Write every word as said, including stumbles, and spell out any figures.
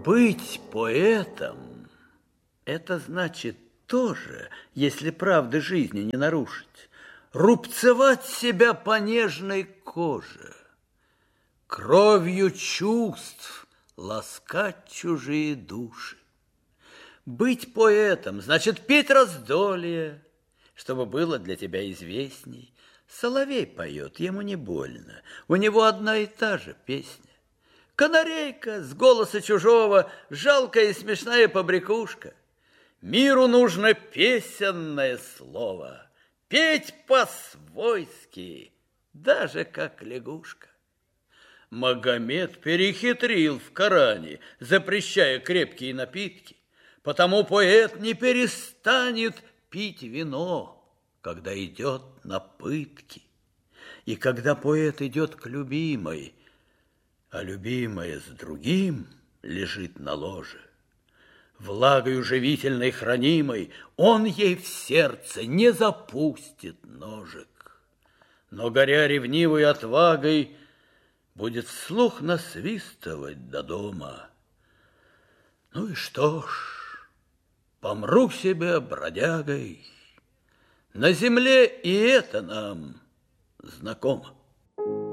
Быть поэтом – это значит тоже, если правды жизни не нарушить, рубцевать себя по нежной коже, кровью чувств ласкать чужие души. Быть поэтом значит петь раздолье, чтобы было для тебя известней. Соловей поет, ему не больно, у него одна и та же песня. Канарейка с голоса чужого, жалкая и смешная побрякушка. Миру нужно песенное слово, петь по-свойски, даже как лягушка. Магомед перехитрил в Коране, запрещая крепкие напитки, потому поэт не перестанет пить вино, когда идет на пытки. И когда поэт идет к любимой, а любимая с другим лежит на ложе, влагою живительной хранимой, он ей в сердце не запустит ножек, но, горя ревнивой отвагой, будет вслух насвистывать до дома. Ну и что ж, помру себе бродягой, на земле и это нам знакомо.